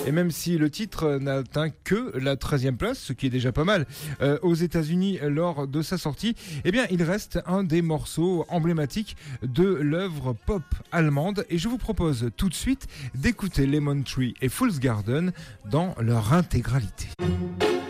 Et même si le titre n'a atteint que la 13e place, ce qui est déjà pas mal, aux États-Unis lors de sa sortie, eh bien, il reste un des morceaux emblématiques de l'œuvre pop allemande. Et je vous propose tout de suite d'écouter Lemon Tree et Fool's Garden dans leur intégralité.